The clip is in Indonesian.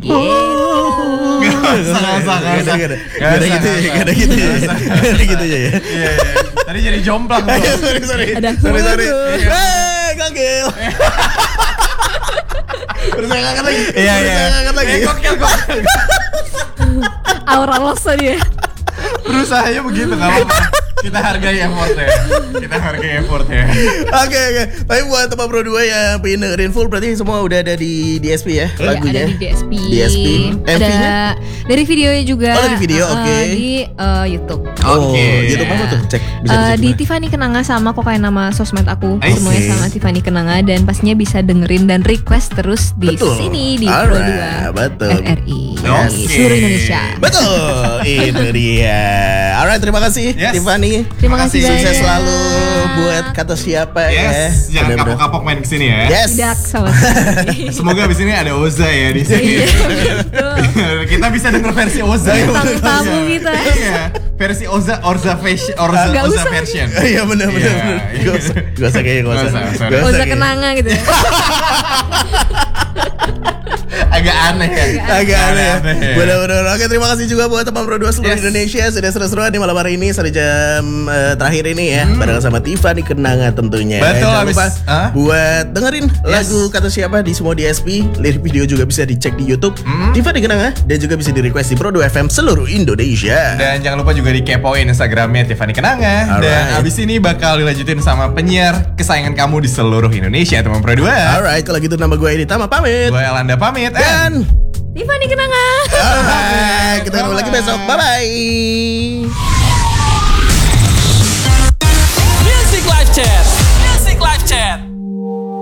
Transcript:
Gak ada gitu ya. Tadi jadi jomplang. Sorry. Gokil. Terus saya ngangkat lagi. Iya. Gokil. Aura loss tadi ya. Berusahanya begitu, gak apa-apa. Kita hargai effortnya. Oke. Tapi buat teman Pro 2 yang pengen dengerin full, berarti semua udah ada di DSP ya lagunya? Ada di DSP. MV-nya? Ada dari videonya juga. Oh, dari video, oke. Di YouTube. Oke. YouTube apa tuh? Cek, bisa dicek. Di Tiffany Kenanga sama kok kayak nama sosmed aku. I see. Semuanya sama Tiffany Kenanga dan pastinya bisa dengerin dan request terus di sini di Pro 2 betul. RRI Oke. seluruh Indonesia. Betul, itu dia. Alright, terima kasih Tiffany. Terima kasih banyak. Sukses selalu buat Kata Siapa Yes, ya. jangan kapok-kapok main kesini ya. Yes. Tidak sama sekali. Semoga abis ini ada Oza ya di sini. Kita bisa denger versi Oza. Bintang tamu kita. Iya, versi Orza Nggak usah. version. Iya benar. Gak usah kayaknya Nggak usah. Oza Kenanga gitu ya. Agak aneh ya. Agak aneh ya. Benar-benar. Oke, terima kasih juga buat teman Pro 2 seluruh Indonesia sudah seru-seruan di malam hari ini sampai jam terakhir ini ya. Barengan sama Tiffany Kenanga tentunya. Betul, Jangan lupa Hah? buat dengerin lagu Kata Siapa di semua DSP. Lirik video juga bisa dicek di YouTube Tiffany Kenanga dan juga bisa di request di Pro 2 FM seluruh Indonesia. Dan jangan lupa juga dikepoin Instagramnya Tiffany Kenanga. Dan abis ini bakal dilanjutin sama penyiar kesayangan kamu di seluruh Indonesia, teman Pro 2. Alright, kalau gitu nama gue Edi Tama pamit. Gue Elanda pamit. Dan Tiffany Kenanga. alright, kita ketemu lagi besok. Bye-bye.